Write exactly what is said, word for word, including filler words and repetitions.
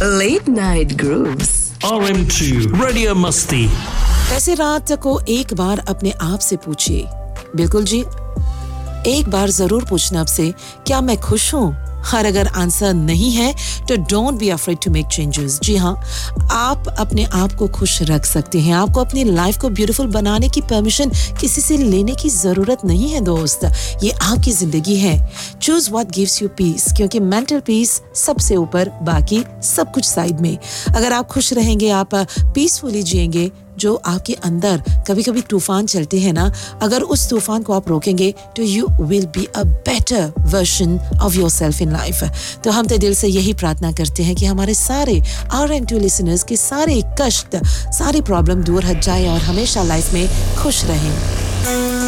Late Night Grooves. R M two Radio Musty. ऐसे रात को एक बार अपने आप से पूछिए, बिल्कुल जी, एक बार जरूर पूछना आपसे, क्या मैं खुश हूँ? और अगर आंसर नहीं है तो don't be afraid to make changes. जी हाँ, आप अपने आप को खुश रख सकते हैं. आपको अपनी लाइफ को ब्यूटीफुल बनाने की परमिशन किसी से लेने की जरूरत नहीं है दोस्त. ये आपकी जिंदगी है. Choose what gives you peace, क्योंकि मेंटल पीस सबसे ऊपर, बाकी सब कुछ साइड में. अगर आप खुश रहेंगे, आप पीसफुली जिएंगे, जो आपके अंदर कभी-कभी तूफान चलते हैं ना, अगर उस तूफान को आप रोकेंगे तो you will be a better version of yourself in life. तो हम तो दिल से यही प्रार्थना करते हैं कि हमारे सारे आर एम टू लिसनर्स के सारे कष्ट, सारे प्रॉब्लम दूर हट जाए और हमेशा लाइफ में खुश रहें.